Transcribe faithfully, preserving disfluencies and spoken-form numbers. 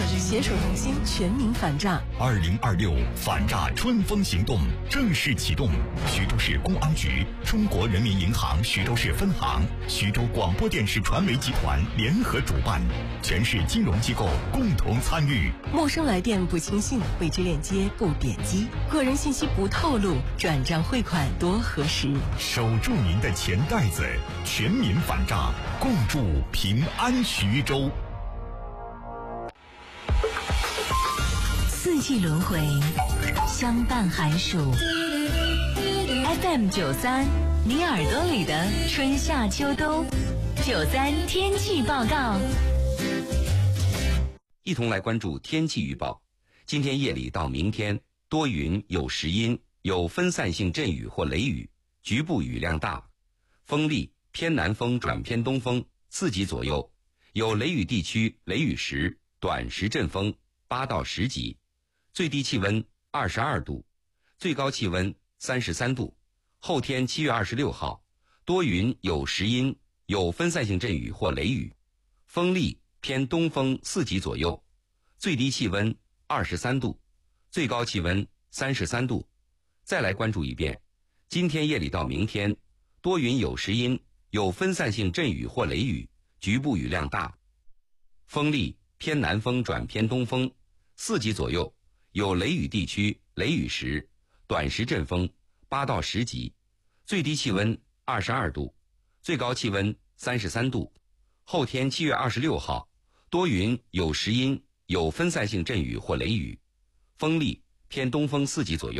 携手同心，全民反诈。 二零二六反诈春风行动正式启动，徐州市公安局、中国人民银行徐州市分行、徐州广播电视传媒集团联合主办，全市金融机构共同参与。 陌生来电不轻信，未知链接不点击，个人信息不透露，转账汇款多核实。 守住您的钱袋子，全民反诈，共筑平安徐州。 四季轮回，相伴寒暑。F M 九三，你耳朵里的春夏秋冬。九三天气报告。 一同来关注天气预报。今天夜里到明天，多云有时阴，有分散性阵雨或雷雨，局部雨量大，风力偏南风转偏东风，四级左右，有雷雨地区雷雨时，短时阵风八到十级，最低气温二十二度，最高气温三十三度。后天七月二十六号，多云有时阴，有分散性阵雨或雷雨，风力偏东风四级左右，最低气温二十三度，最高气温三十三度。再来关注一遍，今天夜里到明天，多云有时阴，有分散性阵雨或雷雨，局部雨量大，风力偏南风转偏东风，四级左右，有雷雨地区雷雨时，短时阵风八到十级，最低气温二十二度，最高气温三十三度。后天七月二十六号，多云有时阴，有分散性阵雨或雷雨，风力偏东风四级左右。